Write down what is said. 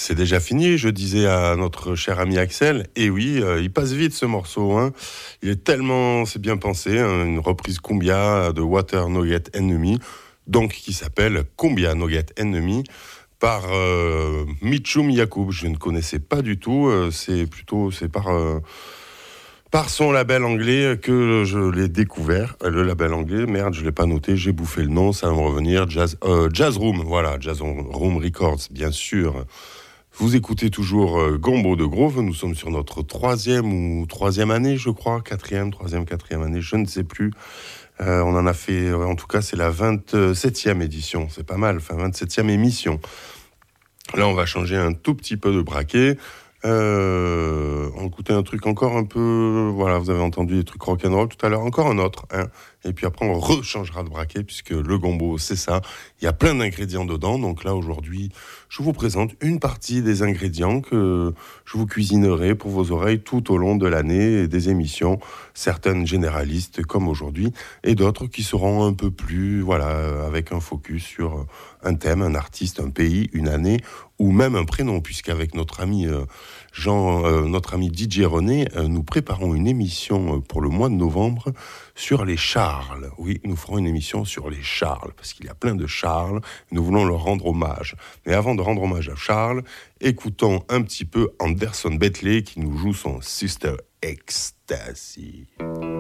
C'est déjà fini, je disais à notre cher ami Axel. Et oui, il passe vite ce morceau. Hein. Il est tellement, c'est bien pensé, hein, une reprise Cumbia de Water Nugget Enemy, donc qui s'appelle Cumbia Nugget Enemy par Mitchum Yacoub. Je ne connaissais pas du tout. C'est par son label anglais que je l'ai découvert. Le label anglais, merde, je l'ai pas noté, j'ai bouffé le nom, ça va me revenir. Jazz Room, voilà, Jazz Room Records, bien sûr. Vous écoutez toujours Gombo de Grove. Nous sommes sur notre troisième année, je crois, quatrième année, je ne sais plus. On en a fait, en tout cas, c'est la 27e édition. C'est pas mal, enfin 27e émission. Là, on va changer un tout petit peu de braquet. On écoutait un truc encore un peu... Voilà, vous avez entendu des trucs rock'n'roll tout à l'heure. Encore un autre. Hein. Et puis après, on rechangera de braquet puisque le gombo, c'est ça. Il y a plein d'ingrédients dedans. Donc là, aujourd'hui, je vous présente une partie des ingrédients que je vous cuisinerai pour vos oreilles tout au long de l'année et des émissions. Certaines généralistes comme aujourd'hui et d'autres qui seront un peu plus, voilà, avec un focus sur un thème, un artiste, un pays, une année ou même un prénom, puisqu'avec notre ami notre ami DJ René, nous préparons une émission pour le mois de novembre sur les Charles. Oui, nous ferons une émission sur les Charles, parce qu'il y a plein de Charles, nous voulons leur rendre hommage. Mais avant de rendre hommage à Charles, écoutons un petit peu Anderson Bentley qui nous joue son Sister Ecstasy.